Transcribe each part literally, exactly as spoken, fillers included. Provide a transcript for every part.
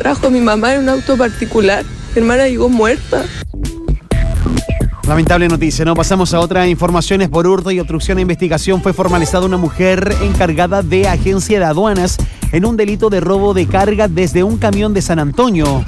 trajo a mi mamá en un auto particular. Mi hermana llegó muerta. Lamentable noticia, ¿no? Pasamos a otras informaciones. Por hurto y obstrucción a investigación fue formalizada una mujer encargada de agencia de aduanas en un delito de robo de carga desde un camión de San Antonio.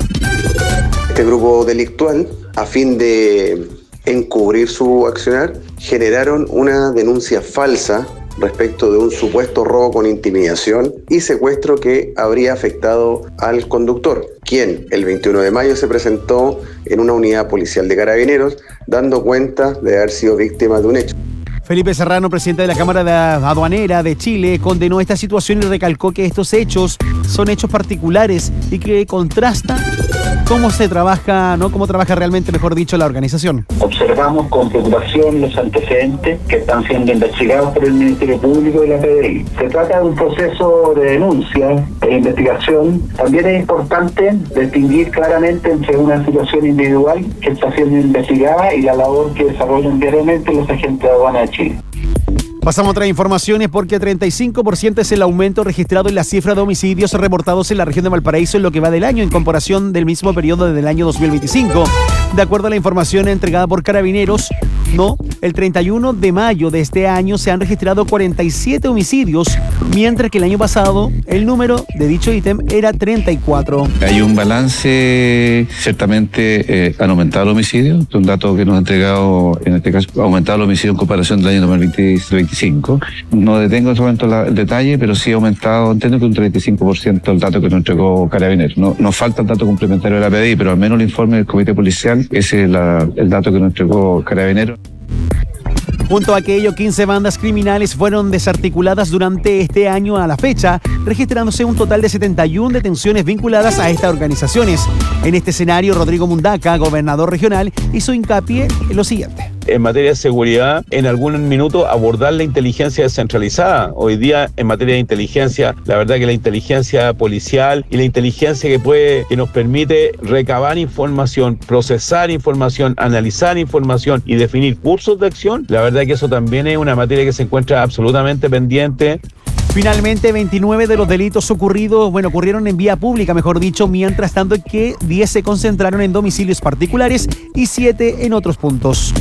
Este grupo delictual, a fin de encubrir su accionar, generaron una denuncia falsa respecto de un supuesto robo con intimidación y secuestro que habría afectado al conductor, quien el veintiuno de mayo se presentó en una unidad policial de Carabineros, dando cuenta de haber sido víctima de un hecho. Felipe Serrano, presidente de la Cámara de Aduanera de Chile, condenó esta situación y recalcó que estos hechos son hechos particulares y que contrastan cómo se trabaja, ¿no? Cómo trabaja realmente, mejor dicho, la organización. Observamos con preocupación los antecedentes que están siendo investigados por el Ministerio Público y la P D I. Se trata de un proceso de denuncia e investigación. También es importante distinguir claramente entre una situación individual que está siendo investigada y la labor que desarrollan diariamente los agentes de aduana de Chile. Pasamos a otras informaciones porque treinta y cinco por ciento es el aumento registrado en la cifra de homicidios reportados en la región de Valparaíso en lo que va del año en comparación del mismo periodo del año dos mil veinticinco. De acuerdo a la información entregada por Carabineros, no, el treinta y uno de mayo de este año se han registrado cuarenta y siete homicidios, mientras que el año pasado el número de dicho ítem era treinta y cuatro. Hay un balance, ciertamente eh, han aumentado los homicidios, un dato que nos ha entregado, en este caso, ha aumentado los homicidios en comparación del año dos mil veinticinco. No detengo en este momento la, el detalle, pero sí ha aumentado, entiendo que un treinta y cinco por ciento el dato que nos entregó Carabineros. No, nos falta el dato complementario de la P D I, pero al menos el informe del Comité Policial, ese es la, el dato que nos entregó Carabineros. Junto a aquello, quince bandas criminales fueron desarticuladas durante este año a la fecha, registrándose un total de setenta y una detenciones vinculadas a estas organizaciones. En este escenario, Rodrigo Mundaca, gobernador regional, hizo hincapié en lo siguiente. En materia de seguridad, en algún minuto abordar la inteligencia descentralizada. Hoy día, en materia de inteligencia, la verdad que la inteligencia policial y la inteligencia que puede, que nos permite recabar información, procesar información, analizar información y definir cursos de acción, la verdad que eso también es una materia que se encuentra absolutamente pendiente. Finalmente, veintinueve de los delitos ocurridos, bueno, ocurrieron en vía pública, mejor dicho, mientras tanto que diez se concentraron en domicilios particulares y siete en otros puntos.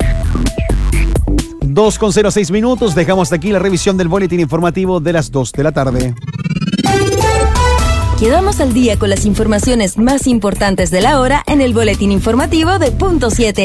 dos con cero seis minutos, dejamos aquí la revisión del boletín informativo de las dos de la tarde. Quedamos al día con las informaciones más importantes de la hora en el boletín informativo de Punto siete.